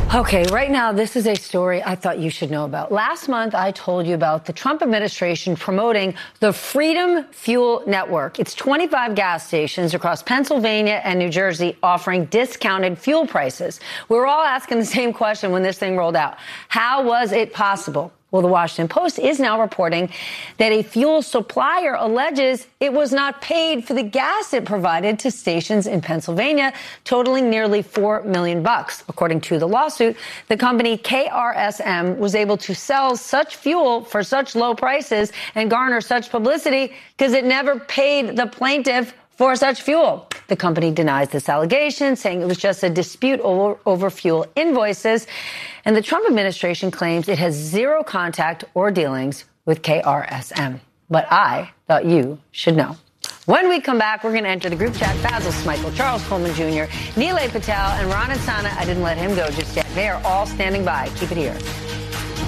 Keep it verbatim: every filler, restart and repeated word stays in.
Okay, right now, this is a story I thought you should know about. Last month, I told you about the Trump administration promoting the Freedom Fuel Network. It's twenty-five gas stations across Pennsylvania and New Jersey offering discounted fuel prices. We were all asking the same question when this thing rolled out. How was it possible? Well, the Washington Post is now reporting that a fuel supplier alleges it was not paid for the gas it provided to stations in Pennsylvania, totaling nearly four million bucks. According to the lawsuit, the company K R S M was able to sell such fuel for such low prices and garner such publicity because it never paid the plaintiff for such fuel. The company denies this allegation, saying it was just a dispute over, over fuel invoices. And the Trump administration claims it has zero contact or dealings with K R S M. But I thought you should know. When we come back, we're going to enter the group chat. Basil Smykel, Charles Coleman Junior, Nilay Patel, and Ron and Sana. I didn't let him go just yet. They are all standing by. Keep it here.